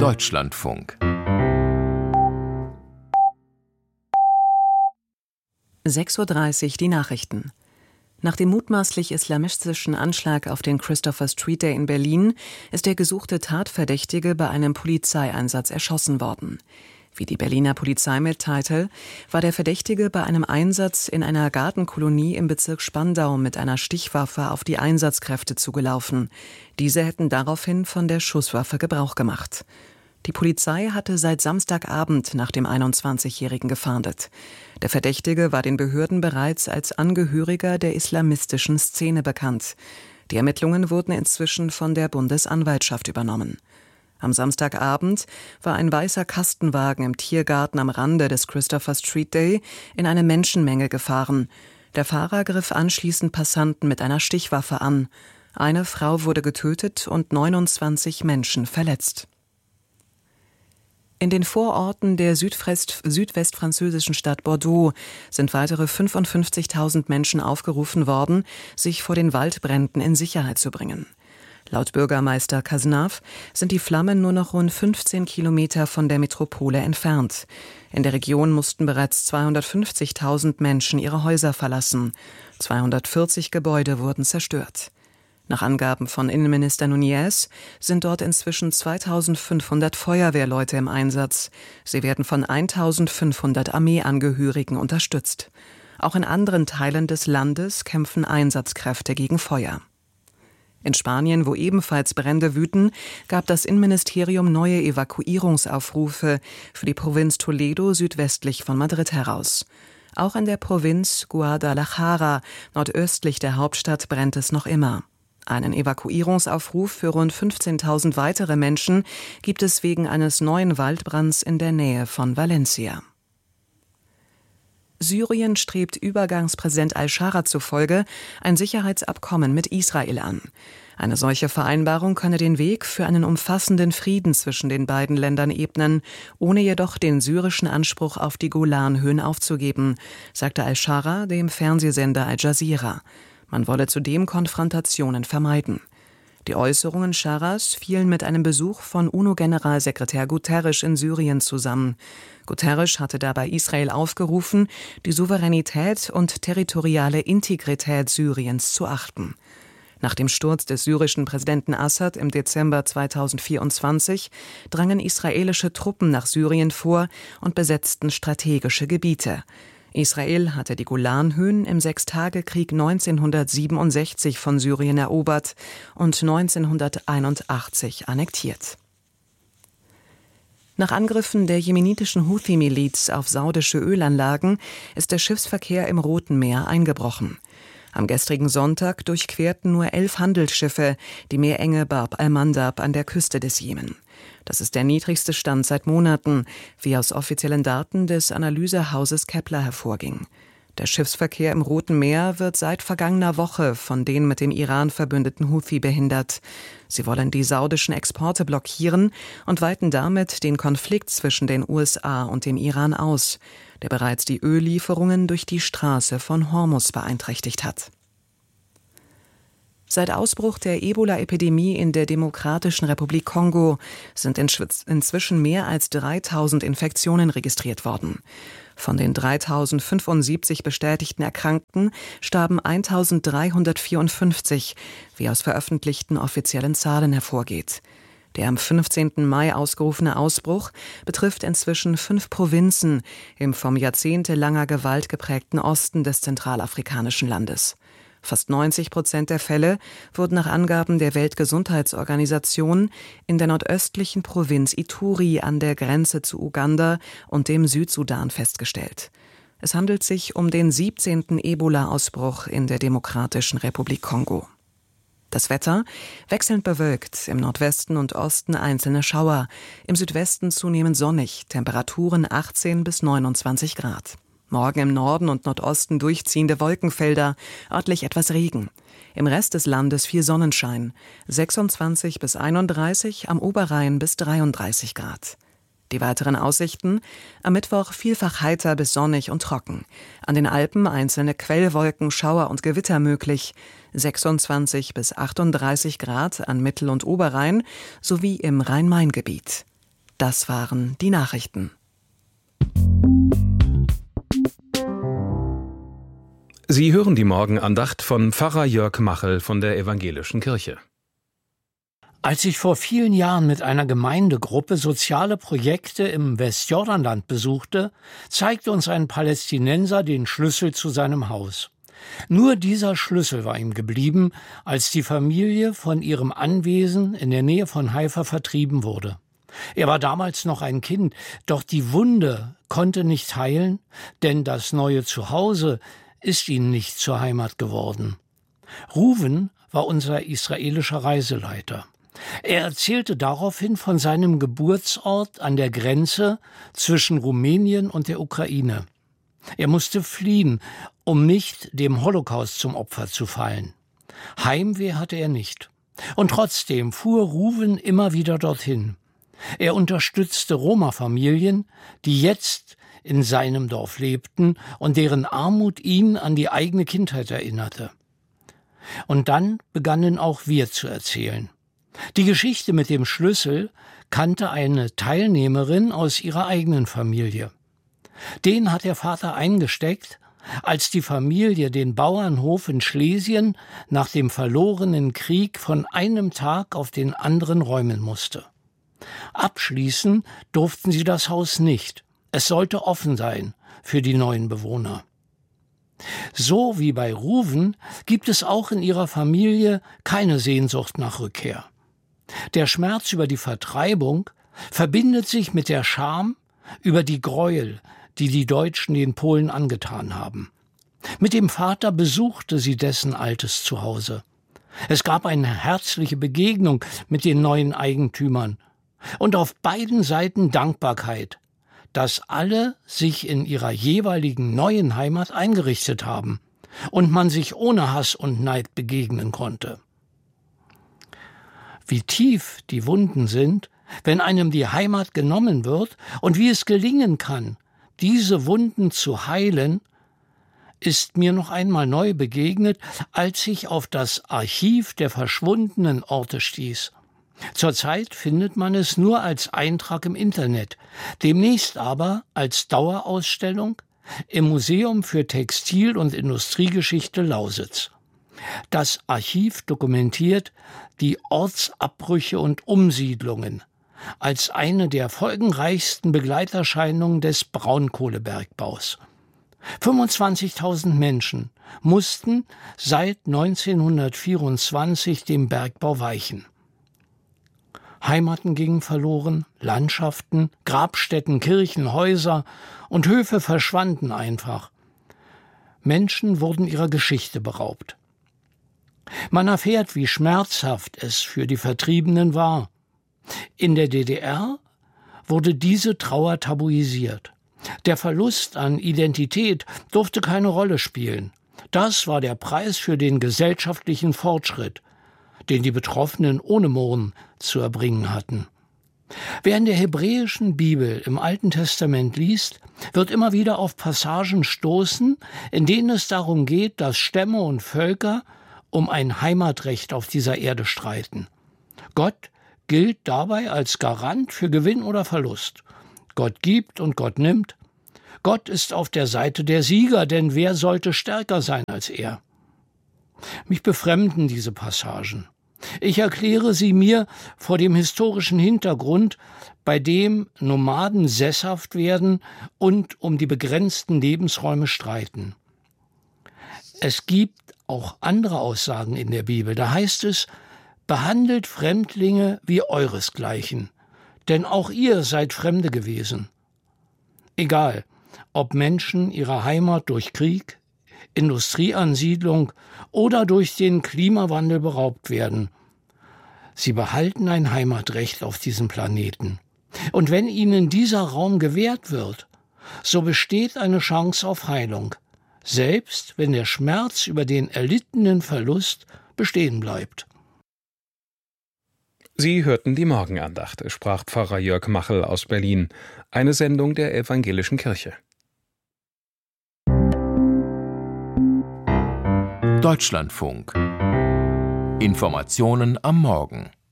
Deutschlandfunk 6:30 Uhr die Nachrichten. Nach dem mutmaßlich islamistischen Anschlag auf den Christopher Street Day in Berlin ist der gesuchte Tatverdächtige bei einem Polizeieinsatz erschossen worden. Wie die Berliner Polizei mitteilte, war der Verdächtige bei einem Einsatz in einer Gartenkolonie im Bezirk Spandau mit einer Stichwaffe auf die Einsatzkräfte zugelaufen. Diese hätten daraufhin von der Schusswaffe Gebrauch gemacht. Die Polizei hatte seit Samstagabend nach dem 21-Jährigen gefahndet. Der Verdächtige war den Behörden bereits als Angehöriger der islamistischen Szene bekannt. Die Ermittlungen wurden inzwischen von der Bundesanwaltschaft übernommen. Am Samstagabend war ein weißer Kastenwagen im Tiergarten am Rande des Christopher Street Day in eine Menschenmenge gefahren. Der Fahrer griff anschließend Passanten mit einer Stichwaffe an. Eine Frau wurde getötet und 29 Menschen verletzt. In den Vororten der südwestfranzösischen Stadt Bordeaux sind weitere 55.000 Menschen aufgerufen worden, sich vor den Waldbränden in Sicherheit zu bringen. Laut Bürgermeister Cazenave sind die Flammen nur noch rund 15 Kilometer von der Metropole entfernt. In der Region mussten bereits 250.000 Menschen ihre Häuser verlassen. 240 Gebäude wurden zerstört. Nach Angaben von Innenminister Nunez sind dort inzwischen 2.500 Feuerwehrleute im Einsatz. Sie werden von 1.500 Armeeangehörigen unterstützt. Auch in anderen Teilen des Landes kämpfen Einsatzkräfte gegen Feuer. In Spanien, wo ebenfalls Brände wüten, gab das Innenministerium neue Evakuierungsaufrufe für die Provinz Toledo südwestlich von Madrid heraus. Auch in der Provinz Guadalajara, nordöstlich der Hauptstadt, brennt es noch immer. Einen Evakuierungsaufruf für rund 15.000 weitere Menschen gibt es wegen eines neuen Waldbrands in der Nähe von Valencia. Syrien strebt Übergangspräsident al-Shara zufolge ein Sicherheitsabkommen mit Israel an. Eine solche Vereinbarung könne den Weg für einen umfassenden Frieden zwischen den beiden Ländern ebnen, ohne jedoch den syrischen Anspruch auf die Golanhöhen aufzugeben, sagte al-Shara dem Fernsehsender Al Jazeera. Man wolle zudem Konfrontationen vermeiden. Die Äußerungen Sharas fielen mit einem Besuch von UNO-Generalsekretär Guterres in Syrien zusammen. Guterres hatte dabei Israel aufgerufen, die Souveränität und territoriale Integrität Syriens zu achten. Nach dem Sturz des syrischen Präsidenten Assad im Dezember 2024 drangen israelische Truppen nach Syrien vor und besetzten strategische Gebiete. Israel hatte die Golanhöhen im Sechstagekrieg 1967 von Syrien erobert und 1981 annektiert. Nach Angriffen der jemenitischen Houthi-Miliz auf saudische Ölanlagen ist der Schiffsverkehr im Roten Meer eingebrochen. Am gestrigen Sonntag durchquerten nur 11 Handelsschiffe die Meerenge Bab al-Mandab an der Küste des Jemen. Das ist der niedrigste Stand seit Monaten, wie aus offiziellen Daten des Analysehauses Kepler hervorging. Der Schiffsverkehr im Roten Meer wird seit vergangener Woche von den mit dem Iran verbündeten Houthi behindert. Sie wollen die saudischen Exporte blockieren und weiten damit den Konflikt zwischen den USA und dem Iran aus, der bereits die Öllieferungen durch die Straße von Hormuz beeinträchtigt hat. Seit Ausbruch der Ebola-Epidemie in der Demokratischen Republik Kongo sind inzwischen mehr als 3.000 Infektionen registriert worden. Von den 3.075 bestätigten Erkrankten starben 1.354, wie aus veröffentlichten offiziellen Zahlen hervorgeht. Der am 15. Mai ausgerufene Ausbruch betrifft inzwischen 5 Provinzen im vom jahrzehntelanger Gewalt geprägten Osten des zentralafrikanischen Landes. Fast 90% der Fälle wurden nach Angaben der Weltgesundheitsorganisation in der nordöstlichen Provinz Ituri an der Grenze zu Uganda und dem Südsudan festgestellt. Es handelt sich um den 17. Ebola-Ausbruch in der Demokratischen Republik Kongo. Das Wetter wechselnd bewölkt, im Nordwesten und Osten einzelne Schauer, im Südwesten zunehmend sonnig, Temperaturen 18 bis 29 Grad. Morgen im Norden und Nordosten durchziehende Wolkenfelder, örtlich etwas Regen. Im Rest des Landes viel Sonnenschein, 26 bis 31, am Oberrhein bis 33 Grad. Die weiteren Aussichten: am Mittwoch vielfach heiter bis sonnig und trocken. An den Alpen einzelne Quellwolken, Schauer und Gewitter möglich. 26 bis 38 Grad an Mittel- und Oberrhein sowie im Rhein-Main-Gebiet. Das waren die Nachrichten. Sie hören die Morgenandacht von Pfarrer Jörg Machel von der Evangelischen Kirche. Als ich vor vielen Jahren mit einer Gemeindegruppe soziale Projekte im Westjordanland besuchte, zeigte uns ein Palästinenser den Schlüssel zu seinem Haus. Nur dieser Schlüssel war ihm geblieben, als die Familie von ihrem Anwesen in der Nähe von Haifa vertrieben wurde. Er war damals noch ein Kind, doch die Wunde konnte nicht heilen, denn das neue Zuhause ist ihnen nicht zur Heimat geworden. Ruven war unser israelischer Reiseleiter. Er erzählte daraufhin von seinem Geburtsort an der Grenze zwischen Rumänien und der Ukraine. Er musste fliehen, um nicht dem Holocaust zum Opfer zu fallen. Heimweh hatte er nicht. Und trotzdem fuhr Ruven immer wieder dorthin. Er unterstützte Roma-Familien, die jetzt in seinem Dorf lebten und deren Armut ihn an die eigene Kindheit erinnerte. Und dann begannen auch wir zu erzählen. Die Geschichte mit dem Schlüssel kannte eine Teilnehmerin aus ihrer eigenen Familie. Den hat der Vater eingesteckt, als die Familie den Bauernhof in Schlesien nach dem verlorenen Krieg von einem Tag auf den anderen räumen musste. Abschließen durften sie das Haus nicht. Es sollte offen sein für die neuen Bewohner. So wie bei Ruven gibt es auch in ihrer Familie keine Sehnsucht nach Rückkehr. Der Schmerz über die Vertreibung verbindet sich mit der Scham über die Gräuel, die die Deutschen den Polen angetan haben. Mit dem Vater besuchte sie dessen altes Zuhause. Es gab eine herzliche Begegnung mit den neuen Eigentümern und auf beiden Seiten Dankbarkeit, dass alle sich in ihrer jeweiligen neuen Heimat eingerichtet haben und man sich ohne Hass und Neid begegnen konnte. Wie tief die Wunden sind, wenn einem die Heimat genommen wird und wie es gelingen kann, diese Wunden zu heilen, ist mir noch einmal neu begegnet, als ich auf das Archiv der verschwundenen Orte stieß. Zurzeit findet man es nur als Eintrag im Internet, demnächst aber als Dauerausstellung im Museum für Textil- und Industriegeschichte Lausitz. Das Archiv dokumentiert die Ortsabbrüche und Umsiedlungen als eine der folgenreichsten Begleiterscheinungen des Braunkohlebergbaus. 25.000 Menschen mussten seit 1924 dem Bergbau weichen. Heimaten gingen verloren, Landschaften, Grabstätten, Kirchen, Häuser und Höfe verschwanden einfach. Menschen wurden ihrer Geschichte beraubt. Man erfährt, wie schmerzhaft es für die Vertriebenen war. In der DDR wurde diese Trauer tabuisiert. Der Verlust an Identität durfte keine Rolle spielen. Das war der Preis für den gesellschaftlichen Fortschritt, den die Betroffenen ohne Murren zu erbringen hatten. Wer in der hebräischen Bibel im Alten Testament liest, wird immer wieder auf Passagen stoßen, in denen es darum geht, dass Stämme und Völker um ein Heimatrecht auf dieser Erde streiten. Gott gilt dabei als Garant für Gewinn oder Verlust. Gott gibt und Gott nimmt. Gott ist auf der Seite der Sieger, denn wer sollte stärker sein als er? Mich befremden diese Passagen. Ich erkläre sie mir vor dem historischen Hintergrund, bei dem Nomaden sesshaft werden und um die begrenzten Lebensräume streiten. Es gibt auch andere Aussagen in der Bibel. Da heißt es, behandelt Fremdlinge wie euresgleichen, denn auch ihr seid Fremde gewesen. Egal, ob Menschen ihrer Heimat durch Krieg, Industrieansiedlung oder durch den Klimawandel beraubt werden. Sie behalten ein Heimatrecht auf diesem Planeten. Und wenn ihnen dieser Raum gewährt wird, so besteht eine Chance auf Heilung, selbst wenn der Schmerz über den erlittenen Verlust bestehen bleibt. Sie hörten die Morgenandacht, sprach Pfarrer Jörg Machel aus Berlin, eine Sendung der Evangelischen Kirche. Deutschlandfunk. Informationen am Morgen.